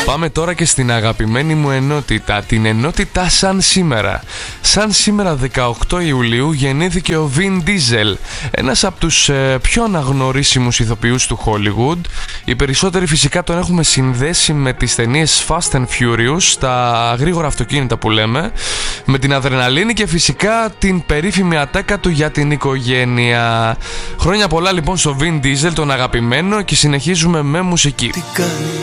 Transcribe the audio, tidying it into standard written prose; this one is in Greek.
Πάμε τώρα και στην αγαπημένη μου ενότητα, την ενότητα Σαν Σήμερα. Σαν σήμερα 18 Ιουλίου γεννήθηκε ο Vin Diesel, ένας από τους πιο αναγνωρίσιμους ηθοποιούς του Hollywood. Οι περισσότεροι φυσικά τον έχουμε συνδέσει με τις ταινίες Fast and Furious, τα γρήγορα αυτοκίνητα που λέμε, με την αδρεναλίνη και φυσικά την περίφημη ατάκα του για την οικογένεια. Χρόνια πολλά λοιπόν στο Vin Diesel, τον αγαπημένο, και συνεχίζουμε με μουσική.